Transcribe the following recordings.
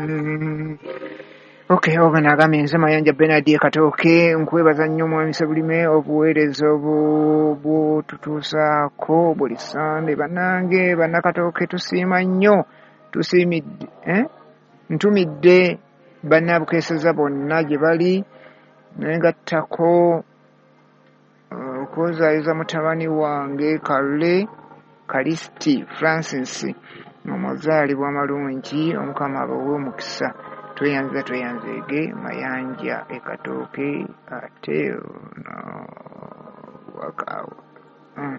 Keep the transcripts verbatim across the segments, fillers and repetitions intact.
Okay, oba nagamye nze Mayanja Bernard Katooke nkwebaza nnyo mwami Sebulime obuweereza obututuusaako buli Sande bannange bannakatooke tusiima nnyo tusiimidde eh? ntumidde bannabukeeseza bonna gye bali naye ngattako okuzaayiza mutabani wange Kalle Kalisti Francis omuzaalibwa amalungi omukama abawe omukisa tweyanza tweyanzeege Mayanja ekatooke ate no wakaawo mm.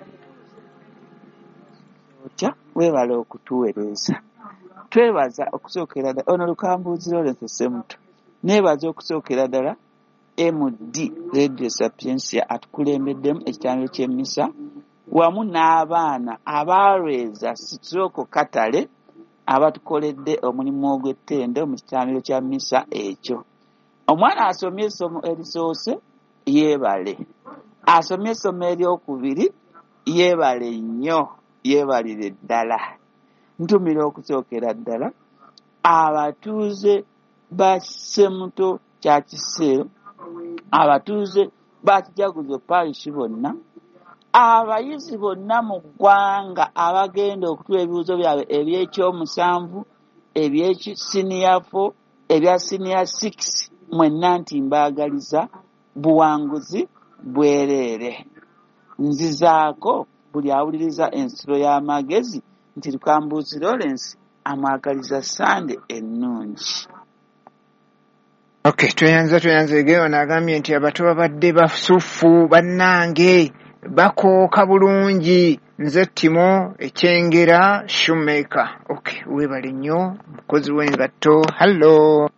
Otya weebala okutuweereza twebaza okusookera ddala ono Lukambuuzi Lawrence Ssemuto neebaza okusookera ddala M D Radio Sapiensia atukulembeddemu ekitaniro ky'emmisa wamu n'abaana abalweza Stroke Katale abatukoledde omulimu ogw'ettendo mu kitaniro kya mmisa ekyo. Omwana asomye essomo erisoose yeebale, asomye essomo eryokubiri yeebale nnyo, yeebalire ddala. Ntumira okusookera ddala abatuuze ba Ssemuto kya Kiseero, abatuuze ba Kijaguzo Parish bonna, abayizi bonna mu ggwanga abagenda okutuwa ebibuuzo byabwe eby'ekyomusanvu, eby'ekisiniya four, ebya siniya six, mwenna nti mbaagaliza buwanguzi bwereere. Nzizaako buli awuliriza ensiro y'amagezi nti Lukambuuzi Lawrence amwagaliza Sande ennungi. Okay, tweyanza tweyanzeege ono agambye nti abato babadde basufu bannange bakooka bulungi nze Timo Ekyengera Shoemaker. Okay, weebale nnyo mukozi w'engatto. Hello.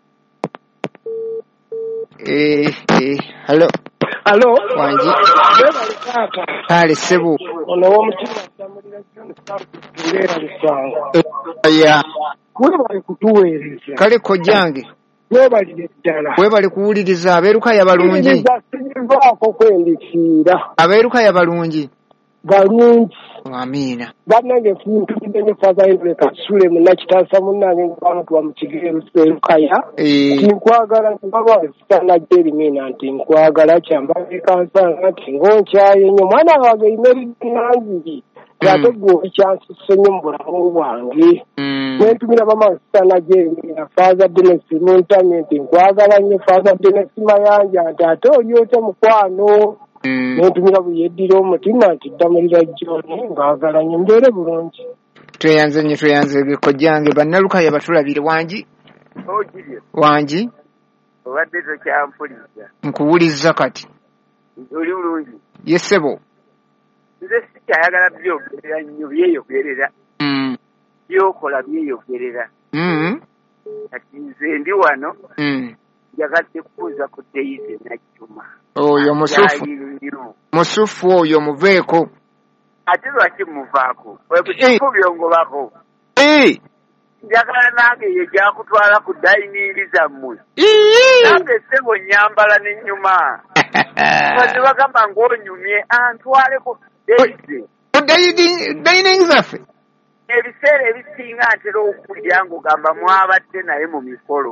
Eh, eh, hello. Hello. Wangi. Weebale taata. Kale ssebo. Ono w'omutima atambulira John Sseera Lusanga. Ya. Weebale kutuweereza. Kale kojjange. Weebalire ddala. Weebale kuwuliriza abeerukaya balungi. Sivaako kwendikiira. Abeerukaya balungi. Balungi. Amiina. Bannange ntumidde ne Father Henry Kasule munnakitaasa munnange nkwamutuwa mu Kigeru Sseerukaya. Tinkwagala ntibaba sitana Jerimina nti nkwagala kyambaye kansanga nti ng'onkyaye nnyo mwana wange imeridde nangi ate gwe kyansusse nnyo mu bulamu bwange. Nentumira mama sitana Jerimina Father Dennis Muntamye nti nkwagala nnyo Father Dennis Mayanja nti ate oli otya mukwano. Nentumira buyeddira omutima nti ddamulira John ngaagala nnyo mbeere bulungi. Tweyanze nnyo tweyanze kojjange bannalukaya batulabire wangi. Ogirye. Wangi. Obadde tokyampuliza. Nkuwulizza kati. Oli bulungi. Ye ssebo. Nze sikyayagala byogerera nnyo byeyogerera. Mm. Byokola byeyogerera. Mm. Kati nze ndi wano. Mm. Njagadde kubuuza ku Daisy Najjuma. Oyo musufu. Musufu oyo muveeko. Ate lwaki muvaako? Webukifu byongobako. Eh. Njagala nange ye gyakutwala ku dayiningi zammwe. Nange ssebo nyambala n'ennyuma. Baze bagamba ng'onyumye antwale ku Daisy. Ku dayiningi zaffe? Ebiseera ebisinga ntera okulya ng'ogamba mwabadde naye mu mikolo.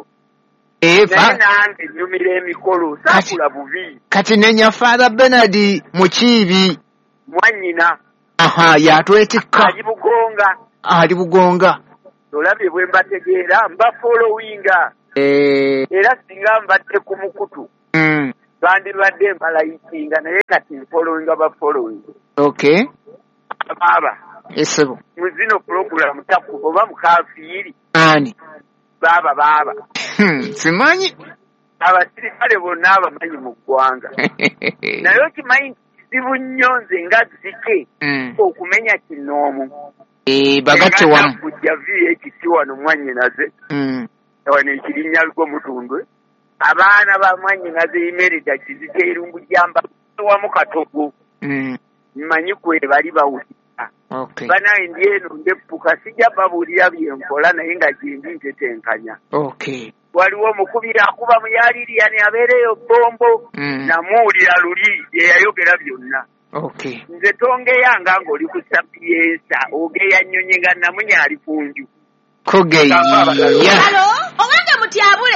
Naye nange nnyumira emikolo saakula bubi. Kati nenya Father Bernard Mukiibi. Mwannyina. Aha, yatwetikka. Ali Bugonga. Ali Bugonga. Olabye bwe mbategeera mba followinga. Eh. Era singa mbadde ku mukutu. Mm. Bandibadde mbalayikinga naye kati nfollowinga ba following. Okay. Baba. Esebo. Muzino program taku oba mukafiiri. Ani. Baba baba. Hmm, simanyi. Abasirikale bonna abamanyi mu ggwanga. Naye okimanyi kizibu nnyo nze nga zike okumenya kinoomu. Eh, bagatte wamu. Kujja vi ekiti wano mwannyinaze. Mm. Wano ekirinnya gw'omutundwe. Abaana ba mwannyinaze Imerida kizike irungu jamba wamu Katogo. Mm. Mmanyi kwe bali bawulira. Okay. Banaye ndi eno ndeppuka sijja babuulira byenkola naye nga gyendi ntetenkanya. Okay. Waliwo omukubira akuba mu yaliriyani abeereyo bombo. Mm. Namuwulira luli ye yayogera byonna. Okay. Nze tongeyanga ng'oli ku Sapiensa ogeya nnyonyi nga namunya ali ku nju. Kogeya. Hello?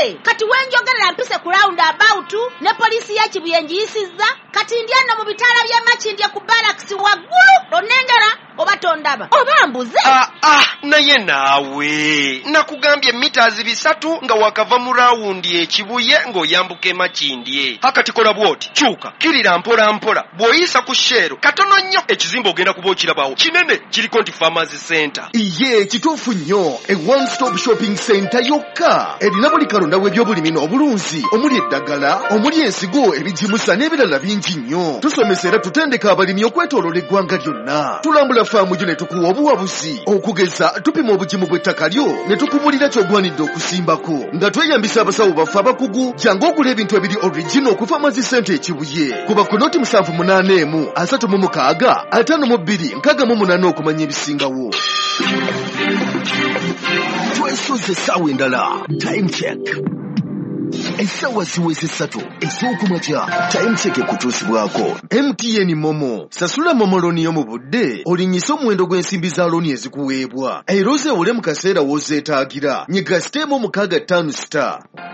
Hey, kati wenjogerera mpise ku round about ne polisi ya Kibuye njiyisizza kati ndiano mu bitala bya Makindye ku barracks waggulu onengera oba tondaba oba mbuze. Ah ah naye naawe nakugambye meters bisatu nga wakava mu round ye Kibuye ng'oyambuke Makindye. Hakati kola bwoti kyuka kirira mpola mpola bw'oyisa ku shero katono nnyo ekizimba ogenda kuba okirabawo kinene kiriko nti Pharmacy Center. Iye kituufu nnyo e one stop shopping center yokka erina buli kalonda w'ebyobulimi n'obulunzi omuli eddagala omuli ensigo ebijimusa n'ebirala bingi nnyo. Tusomesa era tutendeka abalimi okwetooloola eggwanga lyonna. Tulambula faamu gyo ne tukuwa obuwabuzi okugeza tupima obugimu bw'ettaka lyo ne tukubulira ky'ogwanidde okusimbako nga tweyambisa abasawo baffe abakugu jangu ogula ebintu ebiri original ku Pharmacy Center e Kibuye kuba ku noti musanvu munaana emu asatu mu mukaaga ataano mu bbiri nkaaga mu munaana okumanya ebisingawo. Twesoze essaawa endala time check. Essaawa ziweze ssatu ez'okumakya time check ekutuusibwako. M T N Momo sasula Momo looni yo mu budde olinyisa omuwendo gw'ensimbi za looni ezikuweebwa era ozeewole mu kaseera w'ozeetaagira nyiga siteemu omukaaga ttaano star.